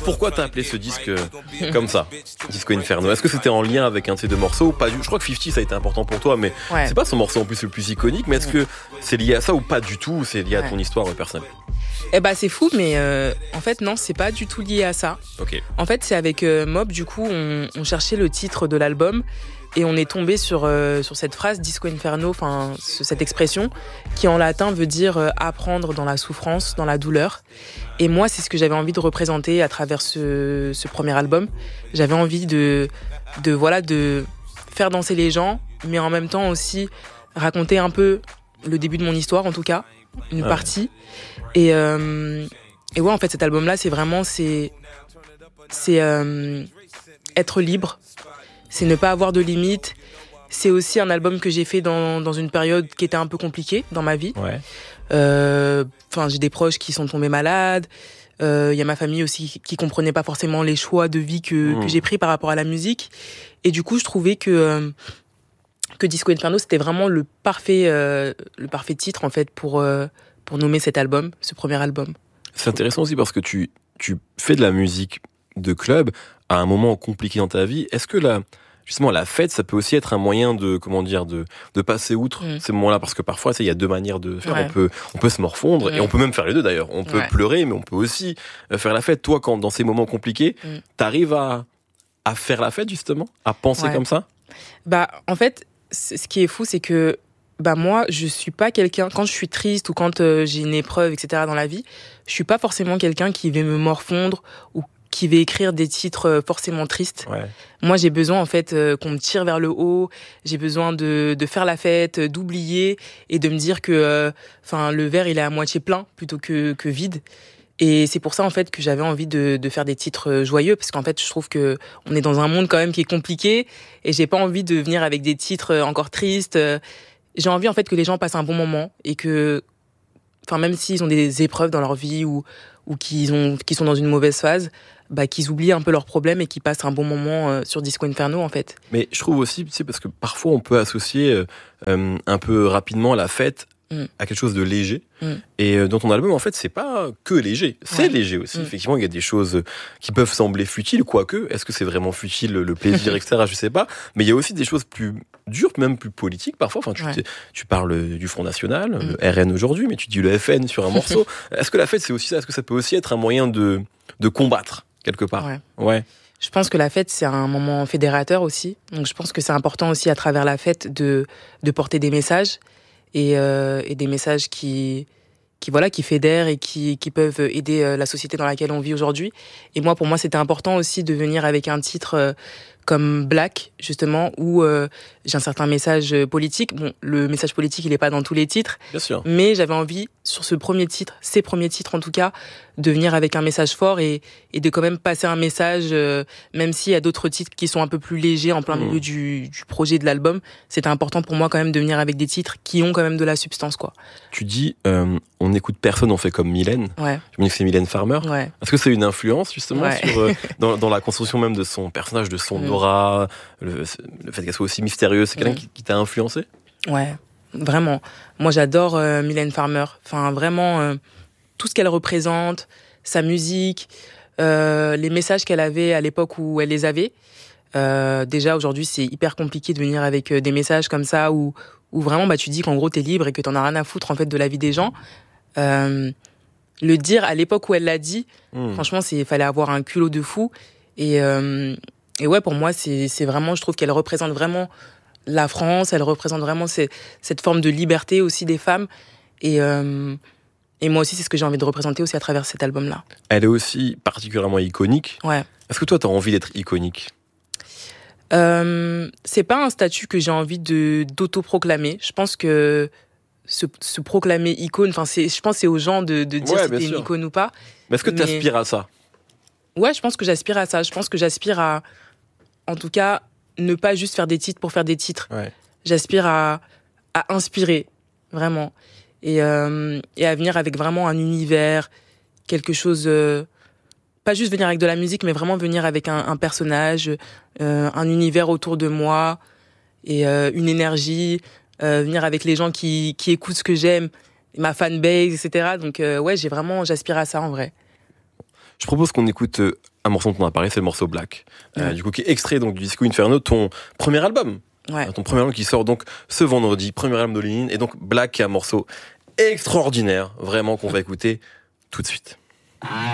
Pourquoi t'as appelé ce disque comme ça, Disco Inferno? Est-ce que c'était en lien avec un de ces deux morceaux ou pas? Je crois que 50 ça a été important pour toi, mais c'est pas son morceau en plus le plus iconique. Mais est-ce que c'est lié à ça ou pas du tout? Ou c'est lié à ton histoire personnelle? C'est fou, mais en fait non, c'est pas du tout lié à ça. Okay. En fait, c'est avec Mob, du coup, on cherchait le titre de l'album et on est tombé sur cette phrase Disco Inferno, enfin cette expression qui en latin veut dire apprendre dans la souffrance, dans la douleur. Et moi, c'est ce que j'avais envie de représenter à travers ce premier album. J'avais envie de faire danser les gens, mais en même temps aussi raconter un peu le début de mon histoire, en tout cas, une partie. Et ouais, en fait, cet album-là, c'est vraiment être libre, c'est ne pas avoir de limites. C'est aussi un album que j'ai fait dans une période qui était un peu compliquée dans ma vie. Ouais. J'ai des proches qui sont tombés malades. Il y a ma famille aussi qui comprenait pas forcément les choix de vie que j'ai pris par rapport à la musique. Et du coup, je trouvais que Disco Inferno, c'était vraiment le parfait titre en fait pour nommer cet album, ce premier album. C'est intéressant aussi parce que tu fais de la musique de club à un moment compliqué dans ta vie. Est-ce que justement la fête, ça peut aussi être un moyen de passer outre ces moments-là, parce que parfois il y a deux manières de faire. On peut se morfondre et on peut même faire les deux d'ailleurs. On peut pleurer, mais on peut aussi faire la fête. Toi, quand dans ces moments compliqués, t'arrives à faire la fête justement, à penser comme ça? En fait, ce qui est fou, c'est que moi, je suis pas quelqu'un, quand je suis triste ou quand j'ai une épreuve, etc. dans la vie, je suis pas forcément quelqu'un qui va me morfondre ou qui va écrire des titres forcément tristes. Ouais. Moi, j'ai besoin, en fait, qu'on me tire vers le haut. J'ai besoin de faire la fête, d'oublier et de me dire que, le verre, il est à moitié plein plutôt que vide. Et c'est pour ça, en fait, que j'avais envie de faire des titres joyeux, parce qu'en fait, je trouve que on est dans un monde quand même qui est compliqué et j'ai pas envie de venir avec des titres encore tristes. J'ai envie, en fait, que les gens passent un bon moment et que, même s'ils ont des épreuves dans leur vie ou qu'ils sont dans une mauvaise phase, qu'ils oublient un peu leurs problèmes et qu'ils passent un bon moment sur Disco Inferno, en fait. Mais je trouve aussi, parce que parfois on peut associer un peu rapidement la fête à quelque chose de léger. Et dans ton album, en fait, c'est pas que léger. C'est léger aussi. Effectivement, il y a des choses qui peuvent sembler futiles, quoique. Est-ce que c'est vraiment futile, le plaisir, etc. Je sais pas. Mais il y a aussi des choses plus dures, même plus politiques parfois. Tu parles du Front National, le RN aujourd'hui, mais tu dis le FN sur un morceau. Est-ce que la fête, c'est aussi ça? Est-ce que ça peut aussi être un moyen de combattre quelque part? Ouais. Je pense que la fête, c'est un moment fédérateur aussi. Donc, je pense que c'est important aussi, à travers la fête, de porter des messages et des messages qui fédèrent et qui peuvent aider la société dans laquelle on vit aujourd'hui. Et pour moi, c'était important aussi de venir avec un titre comme Black, justement, où j'ai un certain message politique. Bon, le message politique, il est pas dans tous les titres. Bien sûr. Mais j'avais envie, sur ces premiers titres en tout cas, de venir avec un message fort et de quand même passer un message, même s'il y a d'autres titres qui sont un peu plus légers en plein milieu du projet de l'album. C'était important pour moi quand même de venir avec des titres qui ont quand même de la substance, quoi. Tu dis, on n'écoute personne, on fait comme Mylène. Ouais. Je me dis que c'est Mylène Farmer. Ouais. Est-ce que c'est une influence, justement, dans la construction même de son personnage, de son aura, le fait qu'elle soit aussi mystérieuse? C'est quelqu'un qui t'a influencé? Ouais, vraiment. Moi, j'adore Mylène Farmer. Vraiment, tout ce qu'elle représente, sa musique, les messages qu'elle avait à l'époque où elle les avait. Déjà, aujourd'hui, c'est hyper compliqué de venir avec des messages comme ça où vraiment, tu dis qu'en gros, t'es libre et que t'en as rien à foutre, en fait, de la vie des gens. Le dire à l'époque où elle l'a dit, franchement, fallait avoir un culot de fou. Et ouais, pour moi, c'est vraiment, je trouve qu'elle représente vraiment la France, elle représente vraiment cette forme de liberté aussi des femmes. Et moi aussi, c'est ce que j'ai envie de représenter aussi à travers cet album-là. Elle est aussi particulièrement iconique. Ouais. Est-ce que toi, t'as envie d'être iconique? C'est pas un statut que j'ai envie d'auto-proclamer. Je pense que se proclamer icône, je pense que c'est aux gens de dire si t'es une icône ou pas. Mais est-ce que t'aspires à ça? Ouais, je pense que j'aspire à ça. Je pense que j'aspire à, en tout cas, ne pas juste faire des titres pour faire des titres. Ouais. J'aspire à inspirer, vraiment. Et à venir avec vraiment un univers, quelque chose... pas juste venir avec de la musique, mais vraiment venir avec un personnage, un univers autour de moi, et une énergie, venir avec les gens qui écoutent ce que j'aime, ma fanbase, etc. Donc, j'aspire à ça, en vrai. Je propose qu'on écoute un morceau dont on a parlé, c'est le morceau Black. Du coup, qui est extrait donc du Disco Inferno, ton premier album. Ton premier album qui sort donc ce vendredi, premier album de Lénine. Et donc Black est un morceau extraordinaire, vraiment, qu'on va écouter tout de suite.